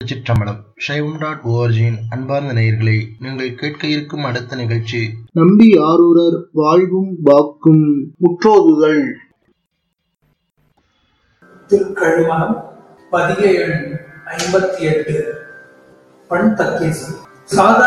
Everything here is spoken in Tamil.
திருச்சிற்றம்பலம். சைவம்.org-இன் அன்பார்ந்த நேயர்களே, நீங்கள் கேட்க இருக்கும் அடுத்த நிகழ்ச்சி நம்பி ஆரூரர் வாழ்வும் வாக்கும் முற்றோதுதல். திருக்கழுமலம் பதிக எண் 58. பண் தக்கேசம். சாதாரண